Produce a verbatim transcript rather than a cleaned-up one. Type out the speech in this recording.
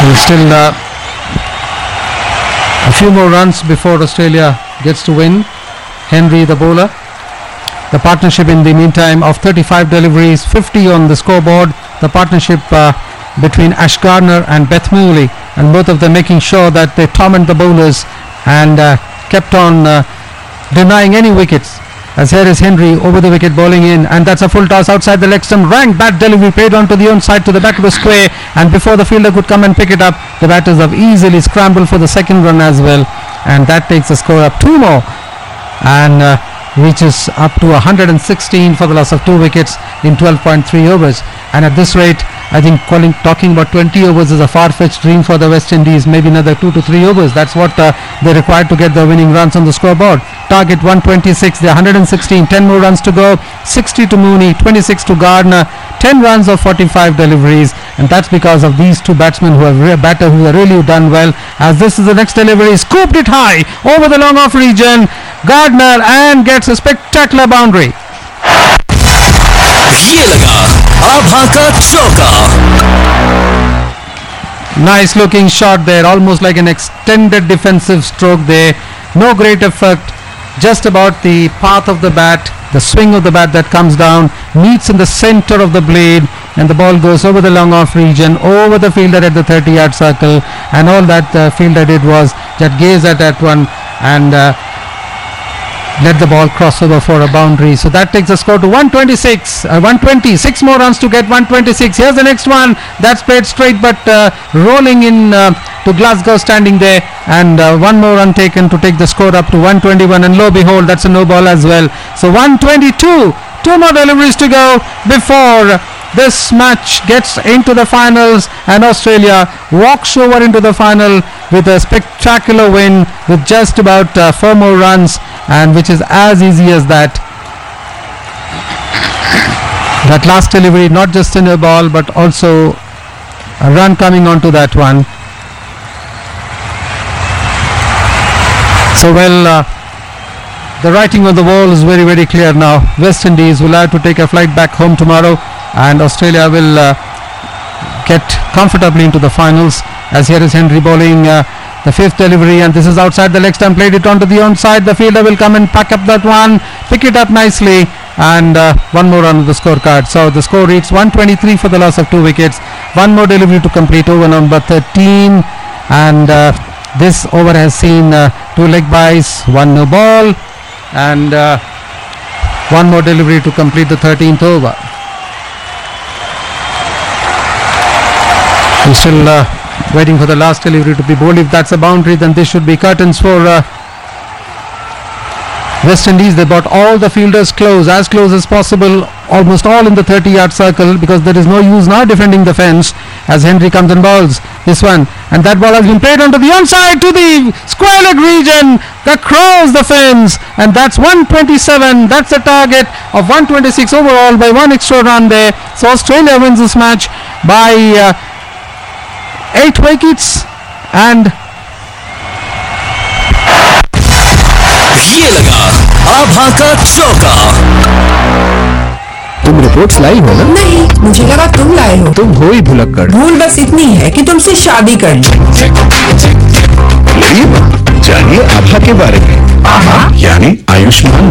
And still uh, a few more runs before Australia gets to win. Henry, the bowler. The partnership in the meantime of thirty-five deliveries, fifty on the scoreboard. The partnership uh, between Ash Gardner and Beth Mooley, and both of them making sure that they torment the bowlers and uh, kept on uh, denying any wickets. As here is Henry over the wicket bowling in, and that's a full toss outside the leg stump. Rank bat delivery paid on to the onside to the back of the square, and before the fielder could come and pick it up, the batters have easily scrambled for the second run as well, and that takes the score up two more and uh, reaches up to one hundred sixteen for the loss of two wickets in twelve point three overs. And at this rate, I think calling, talking about twenty overs is a far-fetched dream for the West Indies. Maybe another two to three overs. That's what uh, they required to get the winning runs on the scoreboard. Target one twenty-six, they're one hundred sixteen, ten more runs to go. sixty to Mooney, twenty-six to Gardner, ten runs of forty-five deliveries, and that's because of these two batsmen who have re- batter who have really done well. As this is the next delivery, scooped it high over the long off region. Gardner and gets a spectacular boundary. ये लगा आभा का चौका. Nice looking shot there, almost like an extended defensive stroke there. No great effect, just about the path of the bat, the swing of the bat that comes down, meets in the center of the blade, and the ball goes over the long off region, over the fielder at the thirty yard circle, and all that uh, fielder did was just gaze at that one and uh, let the ball cross over for a boundary. So that takes the score to one twenty-six, uh, one twenty, six more runs to get one twenty-six. Here's the next one, that's played straight but uh, rolling in uh, to Glasgow, standing there, and uh, one more run taken to take the score up to one twenty-one, and lo behold, that's a no ball as well. So one twenty-two, two more deliveries to go before this match gets into the finals, and Australia walks over into the final with a spectacular win with just about uh, four more runs, and which is as easy as that. That last delivery, not just in a ball but also a run coming onto that one. So well, uh, the writing on the wall is very very clear now. West Indies will have to take a flight back home tomorrow, and Australia will uh, get comfortably into the finals. As here is Henry bowling uh, the fifth delivery, and this is outside the leg stump, played it onto the onside. The fielder will come and pack up that one, pick it up nicely, and uh, one more run on the scorecard. So the score reads one twenty-three for the loss of two wickets. One more delivery to complete over number thirteen, and uh, this over has seen uh, two leg byes, one no ball, and uh, one more delivery to complete the thirteenth over. I'm still uh, waiting for the last delivery to be bowled. If that's a boundary, then this should be curtains for uh, West Indies. They brought all the fielders close, as close as possible, almost all in the thirty yard circle, because there is no use now defending the fence as Henry comes and bowls this one, and that ball has been played onto the onside to the square leg region across the fence, and that's one twenty-seven. That's a target of one twenty-six overall by one extra run there. So Australia wins this match by uh, eight wickets. And ये लगा आभा का चौका. तुम reports लाई हो ना? नहीं, मुझे लगा तुम लाए हो. तुम हो ही भुलक्कड़. भूल बस इतनी है कि तुमसे शादी कर ली. जानिए आभा के बारे में. आभा यानी आयुष्मान